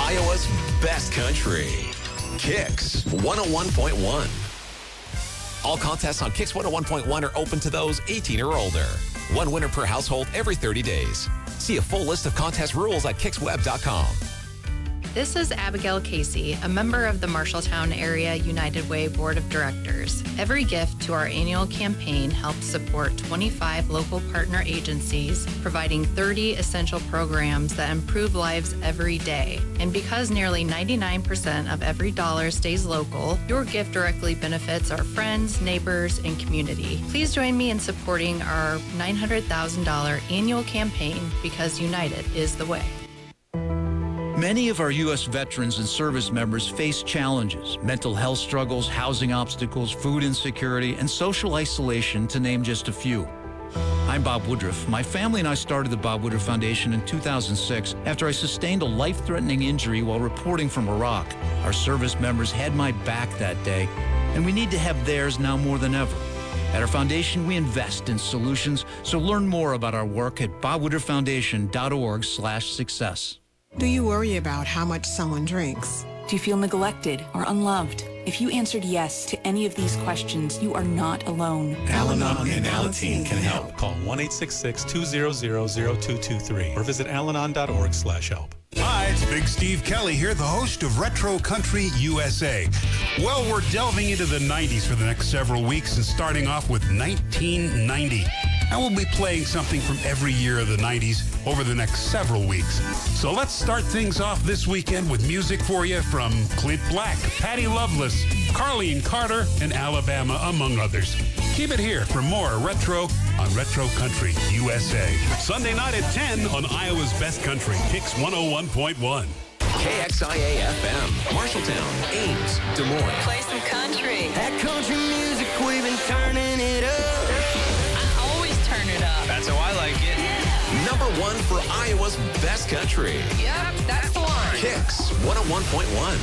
Iowa's best country. Kicks 101.1. All contests on Kicks 101.1 are open to those 18 or older. One winner per household every 30 days. See a full list of contest rules at kicksweb.com. This is Abigail Casey, a member of the Marshalltown Area United Way Board of Directors. Every gift to our annual campaign helps support 25 local partner agencies, providing 30 essential programs that improve lives every day. And because nearly 99% of every dollar stays local, your gift directly benefits our friends, neighbors, and community. Please join me in supporting our $900,000 annual campaign, because United is the way. Many of our U.S. veterans and service members face challenges: mental health struggles, housing obstacles, food insecurity, and social isolation, to name just a few. I'm Bob Woodruff. My family and I started the Bob Woodruff Foundation in 2006 after I sustained a life-threatening injury while reporting from Iraq. Our service members had my back that day, and we need to have theirs now more than ever. At our foundation, we invest in solutions, so learn more about our work at bobwoodrufffoundation.org/success. Do you worry about how much someone drinks? Do you feel neglected or unloved? If you answered yes to any of these questions, you are not alone. Al-Anon and Alateen can help. Call 1-866-200-0223 or visit alanon.org/help. Hi, it's Big Steve Kelly here, the host of Retro Country USA. Well, we're delving into the 90s for the next several weeks and starting off with 1990. And we'll be playing something from every year of the 90s over the next several weeks. So let's start things off this weekend with music for you from Clint Black, Patty Loveless, Carleen Carter, and Alabama, among others. Keep it here for more Retro on Retro Country USA. Sunday night at 10 on Iowa's Best Country, Kicks 101.1. KXIA-FM, Marshalltown, Ames, Des Moines. Play some country. That country music, we've been turning it up. I always turn it up. That's how I like it. Yeah. Number one for Iowa's best country. Yep, that's the one. Kicks 101.1.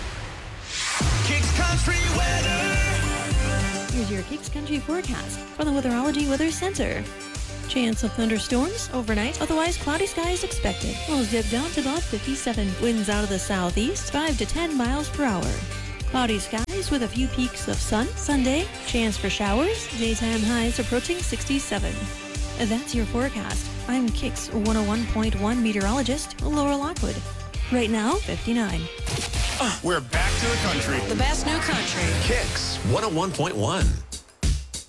Kicks Country weather. Here's your Kicks Country forecast from the Weatherology Weather Center. Chance of thunderstorms overnight, otherwise cloudy skies expected. Lows dip down to about 57. Winds out of the southeast, 5 to 10 miles per hour. Cloudy skies with a few peaks of sun. Sunday, chance for showers. Daytime highs approaching 67. That's your forecast. I'm Kicks 101.1 meteorologist Laura Lockwood. Right now, 59. We're back to the country. The best new country. Kicks 101.1.